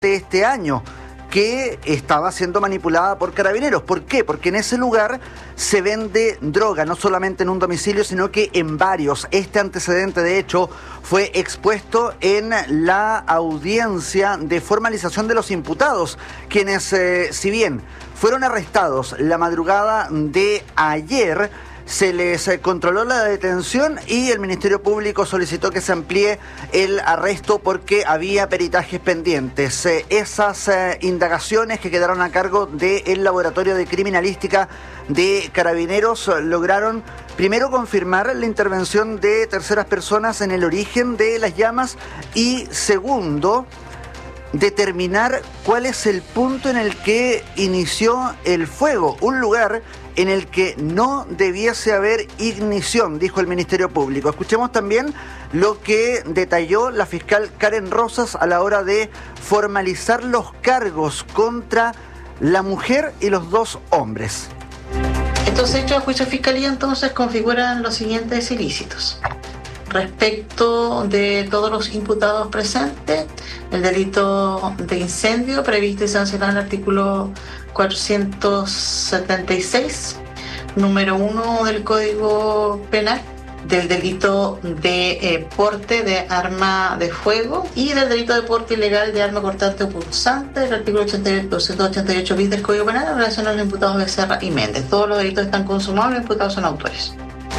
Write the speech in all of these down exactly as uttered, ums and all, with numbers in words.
de este año, que estaba siendo manipulada por Carabineros. ¿Por qué? Porque en ese lugar se vende droga, no solamente en un domicilio, sino que en varios. Este antecedente, de hecho, fue expuesto en la audiencia de formalización de los imputados, quienes, eh, si bien fueron arrestados la madrugada de ayer, se les controló la detención y el Ministerio Público solicitó que se amplíe el arresto porque había peritajes pendientes. Eh, esas eh, indagaciones que quedaron a cargo del Laboratorio de Criminalística de Carabineros eh, lograron primero confirmar la intervención de terceras personas en el origen de las llamas y segundo, determinar cuál es el punto en el que inició el fuego, un lugar en el que no debiese haber ignición, dijo el Ministerio Público. Escuchemos también lo que detalló la fiscal Karen Rosas a la hora de formalizar los cargos contra la mujer y los dos hombres. Estos hechos a juicio de fiscalía entonces configuran los siguientes ilícitos. Respecto de todos los imputados presentes, el delito de incendio previsto y sancionado en el artículo cuatrocientos setenta y seis, número uno del Código Penal, del delito de eh, porte de arma de fuego y del delito de porte ilegal de arma cortante o punzante, el artículo doscientos ochenta y ocho bis del Código Penal en relación a los imputados Becerra y Méndez. Todos los delitos están consumados, los imputados son autores.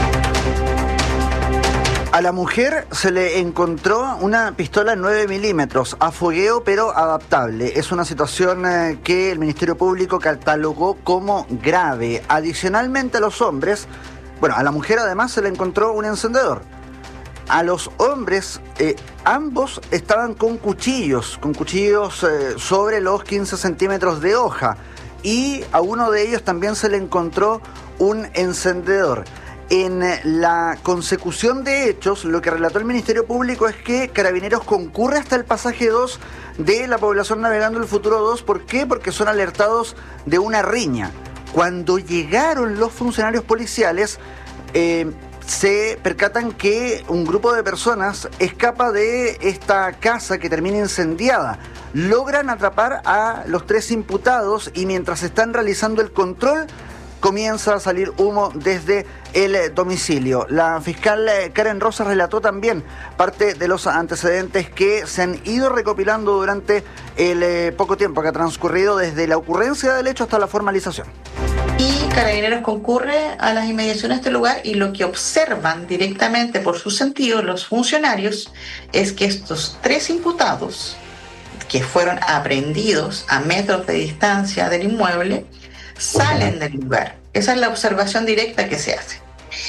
A la mujer se le encontró una pistola nueve milímetros a fogueo pero adaptable. Es una situación eh, que el Ministerio Público catalogó como grave. Adicionalmente a los hombres, bueno, a la mujer además se le encontró un encendedor. A los hombres, eh, ambos estaban con cuchillos, con cuchillos eh, sobre los quince centímetros de hoja. Y a uno de ellos también se le encontró un encendedor. En la consecución de hechos, lo que relató el Ministerio Público es que Carabineros concurre hasta el pasaje dos de la población Navegando el Futuro dos. ¿Por qué? Porque son alertados de una riña. Cuando llegaron los funcionarios policiales, eh, se percatan que un grupo de personas escapa de esta casa que termina incendiada. Logran atrapar a los tres imputados y mientras están realizando el control, comienza a salir humo desde el domicilio. La fiscal Karen Rosas relató también parte de los antecedentes que se han ido recopilando durante el eh, poco tiempo que ha transcurrido desde la ocurrencia del hecho hasta la formalización. Y Carabineros concurre a las inmediaciones de este lugar y lo que observan directamente por sus sentidos los funcionarios es que estos tres imputados que fueron aprehendidos a metros de distancia del inmueble salen del lugar. Esa es la observación directa que se hace.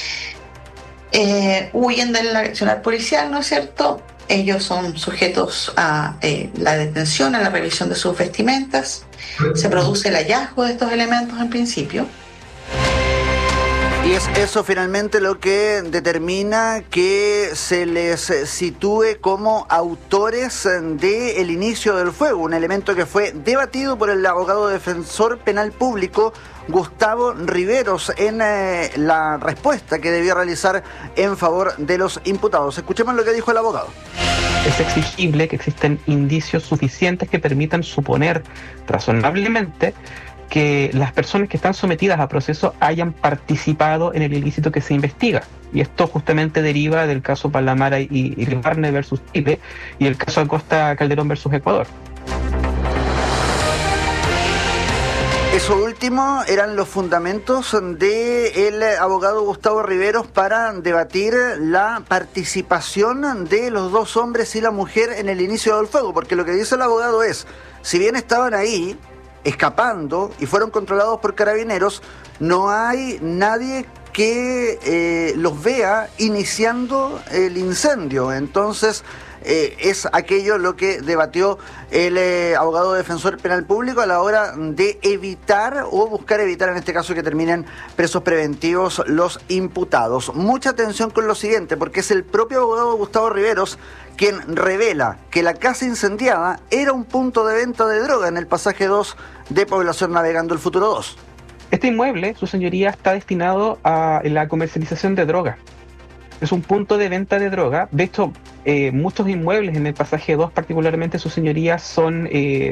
Eh, huyen del accionar policial, ¿no es cierto? Ellos son sujetos a eh, la detención, a la revisión de sus vestimentas. Se produce el hallazgo de estos elementos en principio. Y es eso finalmente lo que determina que se les sitúe como autores del inicio del fuego, un elemento que fue debatido por el abogado defensor penal público Gustavo Riveros en eh, la respuesta que debió realizar en favor de los imputados. Escuchemos lo que dijo el abogado. Es exigible que existen indicios suficientes que permitan suponer razonablemente que las personas que están sometidas a proceso hayan participado en el ilícito que se investiga. Y esto justamente deriva del caso Palamara y, y Ribarne versus Chile y el caso Acosta Calderón versus Ecuador. Eso último eran los fundamentos del abogado Gustavo Riveros para debatir la participación de los dos hombres y la mujer en el inicio del fuego, porque lo que dice el abogado es, si bien estaban ahí escapando y fueron controlados por Carabineros, no hay nadie que eh, los vea iniciando el incendio. Entonces eh, es aquello lo que debatió el eh, abogado defensor penal público a la hora de evitar o buscar evitar en este caso que terminen presos preventivos los imputados. Mucha atención con lo siguiente, porque es el propio abogado Gustavo Riveros quien revela que la casa incendiada era un punto de venta de droga en el pasaje dos de Población Navegando el Futuro dos. Este inmueble, su señoría, está destinado a la comercialización de droga. Es un punto de venta de droga. De hecho, eh, muchos inmuebles en el pasaje dos, particularmente, su señoría, son